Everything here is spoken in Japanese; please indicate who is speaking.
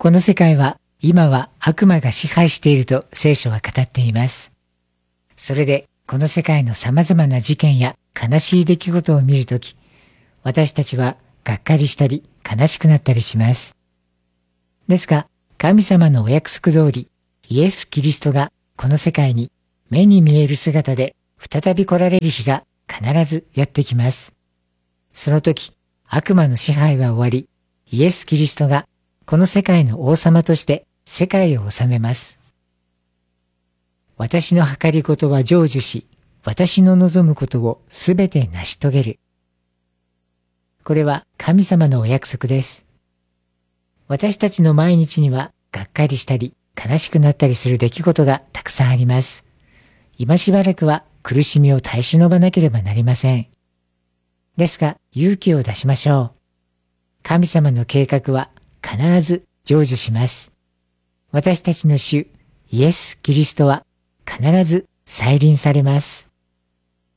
Speaker 1: この世界は今は悪魔が支配していると聖書は語っています。それでこの世界の様々な事件や悲しい出来事を見るとき、私たちはがっかりしたり悲しくなったりします。ですが、神様のお約束通り、イエス・キリストがこの世界に目に見える姿で再び来られる日が必ずやってきます。その時、悪魔の支配は終わり、イエス・キリストがこの世界の王様として世界を治めます。私の計りごとは成就し、私の望むことをすべて成し遂げる。これは神様のお約束です。私たちの毎日にはがっかりしたり悲しくなったりする出来事がたくさんあります。今しばらくは苦しみを耐え忍ばなければなりません。ですが勇気を出しましょう。神様の計画は必ず成就します。私たちの主イエス・キリストは必ず再臨されます。